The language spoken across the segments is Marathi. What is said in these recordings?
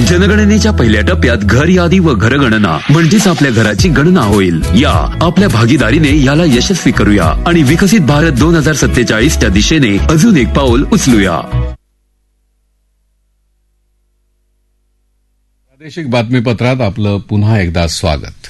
जनगणनेच्या पहिल्या टप्प्यात घर यादी व घरगणना म्हणजेच आपल्या घराची गणना होईल. या आपल्या भागीदारीने याला यशस्वी करूया आणि विकसित भारत 2047च्या दिशेने अजून एक पाऊल उचलूया. प्रादेशिक बातमीपत्रात आपलं पुन्हा एकदा स्वागत.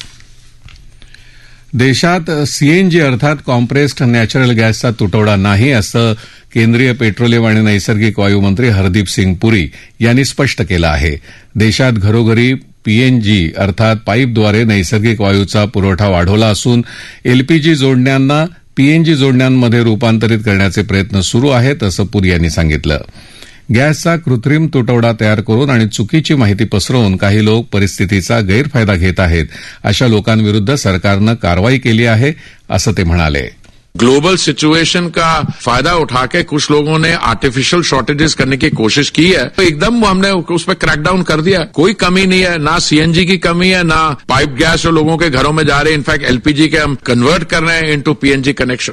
देशात सीएनजी अर्थात कॉम्प्रेस्ड नॅचरल गॅसचा तुटवडा नाही असं केंद्रीय पेट्रोलियम आणि नैसर्गिक वायू मंत्री हरदीप सिंग पुरी यांनी स्पष्ट केलं आहे. देशात घरोघरी पीएनजी अर्थात पाईपद्वारे नैसर्गिक वायूचा पुरवठा वाढवला असून एलपीजी जोडण्यांना पीएनजी जोडण्यांमध्ये रूपांतरित करण्याचे प्रयत्न सुरू आहेत असं पुरी यांनी सांगितलं. गॅसचा कृत्रिम तुटवडा तयार करून आणि चुकीची माहिती पसरवून काही लोक परिस्थितीचा गैरफायदा घेत आहेत. अशा लोकांविरुद्ध सरकारनं कारवाई केली आहे असं ते म्हणाले. ग्लोबल सिचुएशन का फायदा उठा के कुछ लोगों ने आर्टिफिशियल शॉर्टेजेस करने की कोशिश की है, तो एकदम हमने उस पर क्रैकडाउन कर दिया. कोई कमी नहीं है, ना सीएनजी की कमी है, ना पाइप गैस जो लोगों के घरों में जा रहे हैं. इनफैक्ट एलपीजी के हम कन्वर्ट कर रहे हैं इनटू पीएनजी कनेक्शन.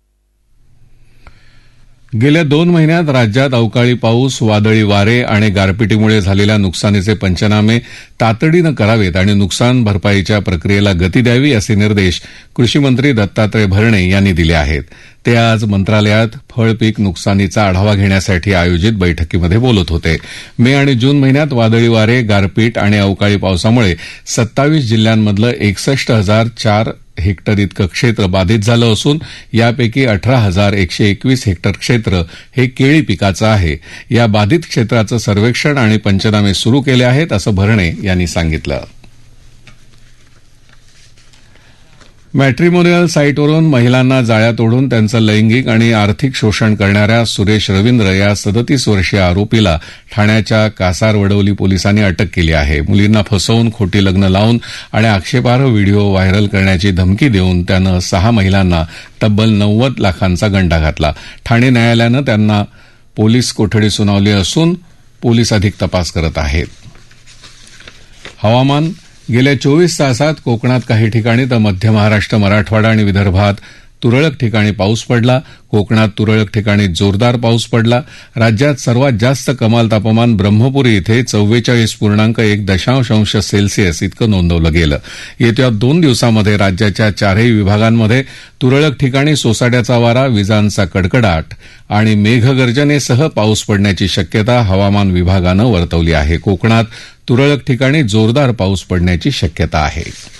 गेल्या 2 महिन्यात राज्यात अवकाळी पाऊस, वादळी वारे आणि गारपिटीमुळे झालेल्या नुकसानीचे पंचनामे तातडीनं करावेत आणि नुकसान भरपाईच्या प्रक्रियेला गती द्यावी असे निर्देश कृषीमंत्री दत्तात्रय भरणे यांनी दिले आहेत. ते आज मंत्रालयात फळपीक नुकसानीचा आढावा घेण्यासाठी आयोजित बैठकीमध्ये बोलत होते. मे आणि जून महिन्यात वादळी वारे, गारपीट आणि अवकाळी पावसामुळे 27 जिल्ह्यांमधलं 61,004 हेक्टर इतकं क्षेत्र बाधित झालं असून यापैकी 18,121 हेक्टर क्षेत्र हे केळी पिकाचं आहे. या बाधित क्षेत्राचं सर्वेक्षण आणि पंचनामे सुरू केले आहेत असं भरणे यांनी सांगितलं. मॅट्रिमोनियल साईटवरून महिलांना जाळ्यात ओढून त्यांचं लैंगिक आणि आर्थिक शोषण करणाऱ्या सुरेश रवींद्र या 37 वर्षीय आरोपीला ठाण्याच्या कासारवडवली पोलिसांनी अटक केली आहे. मुलींना फसवून खोटी लग्न लावून आणि आक्षेपार्ह व्हिडिओ व्हायरल करण्याची धमकी देऊन त्यानं 6 महिलांना तब्बल 90 लाखांचा गंडा घातला. ठाणे न्यायालयानं त्यांना पोलीस कोठडी सुनावली असून पोलीस अधिक तपास करत आहेत. हवामान. गेल्या 24 तासात कोकणात काही ठिकाणी तर मध्य महाराष्ट्र, मराठवाडा आणि विदर्भात तुरळक ठिकाणी पाऊस पडला. कोकणात तुरळक ठिकाणी जोरदार पाऊस पडला. राज्यात सर्वात जास्त कमाल तापमान ब्रह्मपुरी इथे 44.1 अंश सेल्सिअस इतकं नोंदवलं गेलं. येत्या 2 दिवसांमध्ये राज्याच्या 4ही विभागांमध्ये तुरळक ठिकाणी सोसाट्याचा वारा, विजांचा कडकडाट आणि मेघगर्जनेसह पाऊस पडण्याची शक्यता हवामान विभागानं वर्तवली आहे. कोकणात तुरळक ठिकाणी जोरदार पाऊस पडण्याची शक्यता आहे.